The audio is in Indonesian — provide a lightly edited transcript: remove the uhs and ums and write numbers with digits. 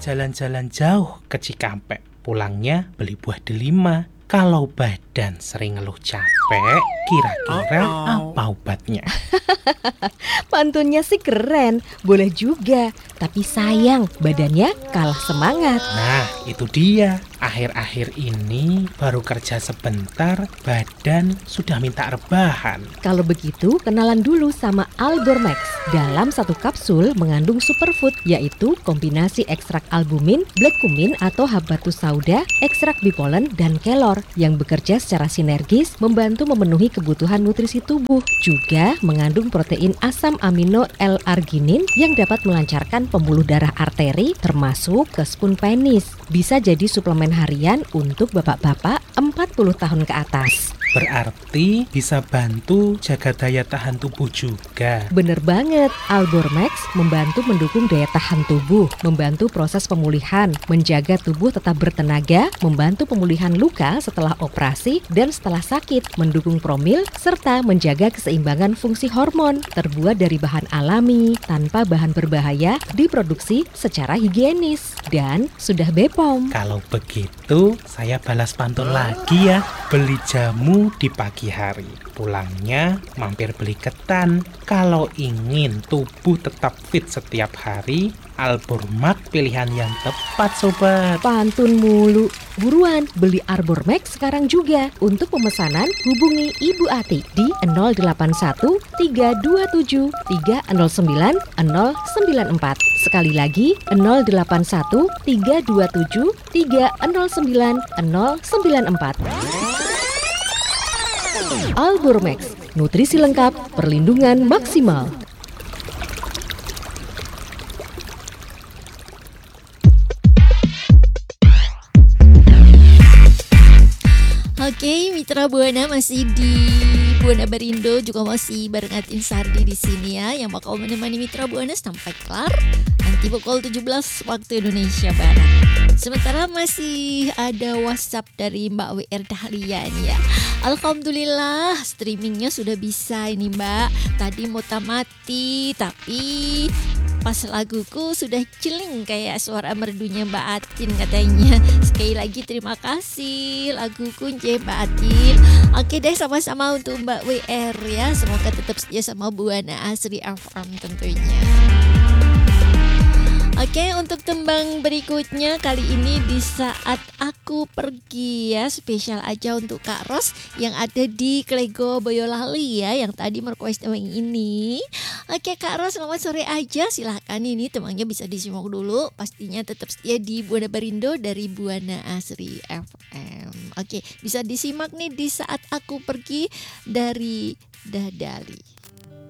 jalan-jalan jauh ke Cikampek. Pulangnya beli buah delima. Kalau badan sering ngeluh capek, kira-kira apa obatnya? Pantunnya sih keren, boleh juga. Tapi sayang, badannya kalah semangat. Nah, itu dia. Akhir-akhir ini baru kerja sebentar, badan sudah minta rebahan. Kalau begitu, kenalan dulu sama Albormax. Dalam satu kapsul mengandung superfood, yaitu kombinasi ekstrak albumin, black cumin atau habatus sauda, ekstrak bipolen, dan kelor yang bekerja secara sinergis membantu memenuhi kebutuhan nutrisi tubuh. Juga mengandung protein asam amino L-arginin yang dapat melancarkan pembuluh darah arteri termasuk ke spoon penis. Bisa jadi suplemen harian untuk bapak-bapak 40 tahun ke atas. Berarti bisa bantu jaga daya tahan tubuh juga. Bener banget, Albormax membantu mendukung daya tahan tubuh, membantu proses pemulihan, menjaga tubuh tetap bertenaga, membantu pemulihan luka setelah operasi dan setelah sakit, mendukung promil, serta menjaga keseimbangan fungsi hormon. Terbuat dari bahan alami, tanpa bahan berbahaya, diproduksi secara higienis, dan sudah BPOM. Kalau begitu, saya balas pantun lagi ya. Beli jamu di pagi hari. Pulangnya mampir beli ketan. Kalau ingin tubuh tetap fit setiap hari, Albormax pilihan yang tepat, sobat. Pantun mulu. Buruan beli Albormax sekarang juga. Untuk pemesanan hubungi Ibu Ati di 081 327 309 094. Sekali lagi 081 327 309 094. Albormax, nutrisi lengkap, perlindungan maksimal. Oke, Mitra Buana masih di Buana Barindo, juga masih barengatin Sardi di sini ya, yang bakal menemani Mitra Buana sampai kelar nanti pukul 17 waktu Indonesia Barat. Sementara masih ada WhatsApp dari Mbak WR Dahlia nih ya. Alhamdulillah streamingnya sudah bisa ini Mbak. Tadi mau mati tapi pas laguku sudah celing kayak suara merdunya Mbak Atin katanya. Sekali lagi terima kasih laguku Mbak Atin. Oke deh, sama-sama untuk Mbak WR ya. Semoga tetap setia sama Buana Asri FM tentunya. Oke, untuk tembang berikutnya kali ini Di Saat Aku Pergi ya, spesial aja untuk Kak Ros yang ada di Klego Boyolali ya, yang tadi merequest tembang ini. Oke Kak Ros, selamat sore aja, silahkan ini tembangnya bisa disimak dulu. Pastinya tetap setia di Buana Barindo dari Buana Asri FM. Oke, bisa disimak nih Di Saat Aku Pergi dari Dadali.